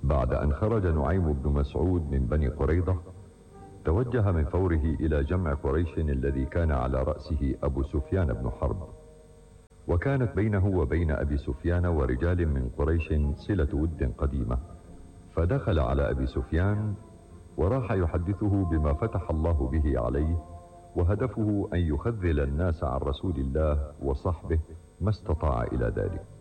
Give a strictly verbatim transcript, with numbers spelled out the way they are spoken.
بعد أن خرج نعيم بن مسعود من بني قريظة، توجه من فوره إلى جمع قريش الذي كان على رأسه أبو سفيان بن حرب. وكانت بينه وبين أبي سفيان ورجال من قريش صلة ود قديمة، فدخل على أبي سفيان وراح يحدثه بما فتح الله به عليه، وهدفه أن يخذل الناس عن رسول الله وصحبه ما استطاع إلى ذلك.